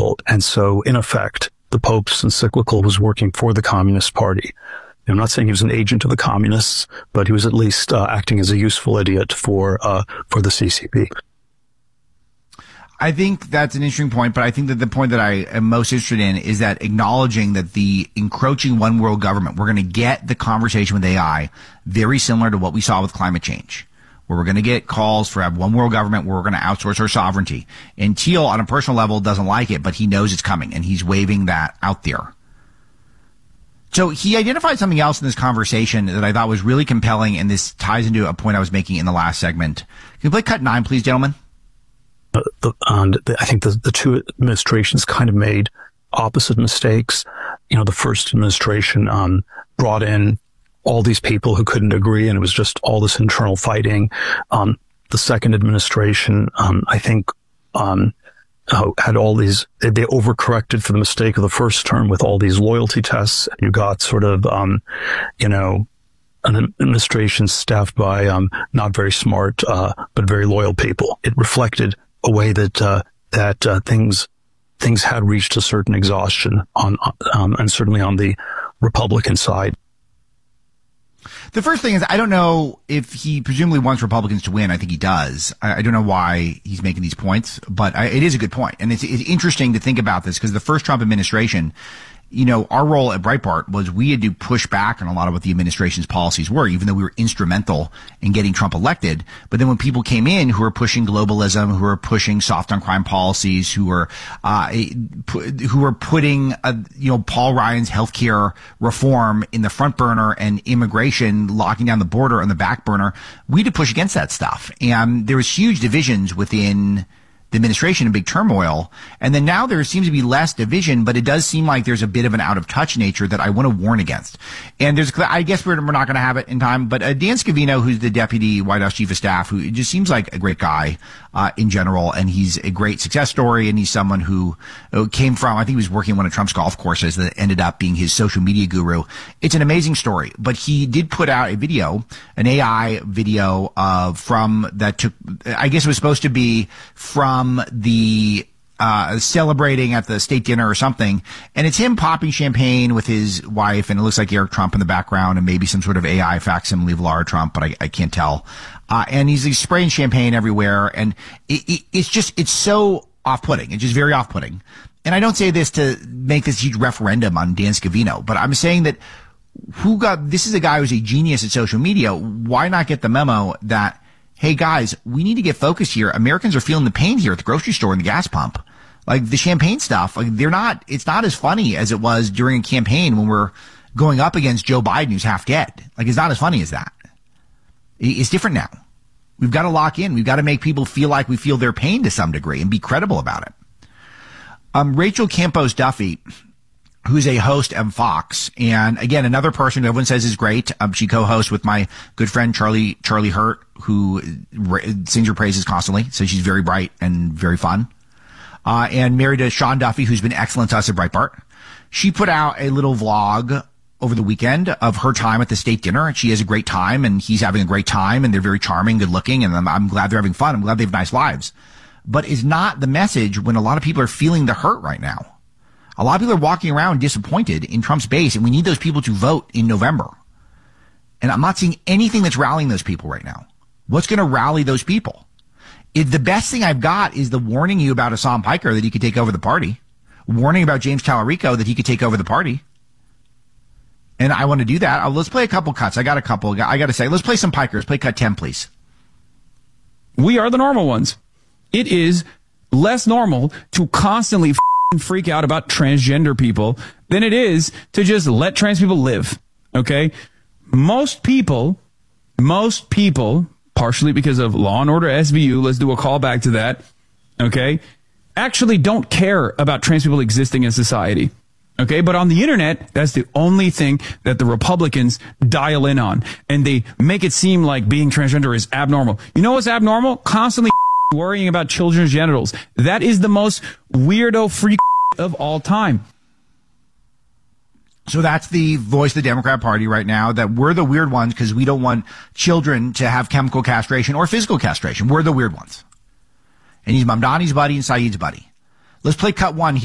encyclical. And so, in effect, the Pope's encyclical was working for the Communist Party. I'm not saying he was an agent of the communists, but he was at least acting as a useful idiot for the CCP. I think that's an interesting point, but I think that the point that I am most interested in is that acknowledging that the encroaching one world government, we're going to get the conversation with AI very similar to what we saw with climate change, where we're going to get calls for have one world government where we're going to outsource our sovereignty. And Thiel, on a personal level, doesn't like it, but he knows it's coming, and he's waving that out there. So he identified something else in this conversation that I thought was really compelling, and this ties into a point I was making in the last segment. Can you play cut 9, please, gentlemen? I think the two administrations kind of made opposite mistakes. The first administration brought in all these people who couldn't agree, and it was just all this internal fighting. The second administration, I think, had all these, they overcorrected for the mistake of the first term with all these loyalty tests. You got sort of, an administration staffed by not very smart but very loyal people. It reflected a way that things had reached a certain exhaustion and certainly on the Republican side. The first thing is, I don't know if he presumably wants Republicans to win. I think he does. I don't know why he's making these points, but it is a good point. And it's interesting to think about this because the first Trump administration, our role at Breitbart was we had to push back on a lot of what the administration's policies were, even though we were instrumental in getting Trump elected. But then when people came in who were pushing globalism, who were pushing soft on crime policies, who were putting, Paul Ryan's healthcare reform in the front burner and immigration, locking down the border on the back burner, we had to push against that stuff. And there was huge divisions within the administration and big turmoil. And then now there seems to be less division, but it does seem like there's a bit of an out of touch nature that I want to warn against. And I guess we're not going to have it in time, but Dan Scavino, who's the deputy White House chief of staff, who just seems like a great guy, in general. And he's a great success story. And he's someone who came from, I think he was working on one of Trump's golf courses that ended up being his social media guru. It's an amazing story, but he did put out a video, an AI video I guess it was supposed to be from the celebrating at the state dinner or something, and it's him popping champagne with his wife, and it looks like Eric Trump in the background and maybe some sort of AI facsimile of Lara Trump, but I can't tell. And he's spraying champagne everywhere, and it's so off-putting. It's just very off-putting. And I don't say this to make this huge referendum on Dan Scavino, but I'm saying that this is a guy who's a genius at social media. Why not get the memo that, hey guys, we need to get focused here. Americans are feeling the pain here at the grocery store and the gas pump. Like the champagne stuff, it's not as funny as it was during a campaign when we're going up against Joe Biden, who's half dead. Like, it's not as funny as that. It's different now. We've got to lock in. We've got to make people feel like we feel their pain to some degree and be credible about it. Rachel Campos Duffy, who's a host of Fox, and again, another person who everyone says is great. She co-hosts with my good friend Charlie Hurt, who sings her praises constantly. So she's very bright and very fun. And married to Sean Duffy, who's been excellent to us at Breitbart. She put out a little vlog over the weekend of her time at the state dinner. She has a great time, and he's having a great time, and they're very charming, good looking, and I'm glad they're having fun. I'm glad they have nice lives. But is not the message when a lot of people are feeling the hurt right now. A lot of people are walking around disappointed in Trump's base, and we need those people to vote in November. And I'm not seeing anything that's rallying those people right now. What's going to rally those people? The best thing I've got is the warning you about Hassan Piker that he could take over the party. Warning about James Tallarico that he could take over the party. And I want to do that. Let's play a couple cuts. I got a couple. I got to say, let's play some Piker. Let's play cut 10, please. We are the normal ones. It is less normal to constantly freak out about transgender people than it is to just let trans people live. Okay? Most people, partially because of Law and Order SVU, let's do a call back to that, okay, actually don't care about trans people existing in society. Okay, but on the internet, that's the only thing that the Republicans dial in on. And they make it seem like being transgender is abnormal. You know what's abnormal? Constantly worrying about children's genitals. That is the most weirdo freak of all time. So that's the voice of the Democrat Party right now, that we're the weird ones because we don't want children to have chemical castration or physical castration. We're the weird ones. And he's Mamdani's buddy and Saeed's buddy. Let's play cut 1 here.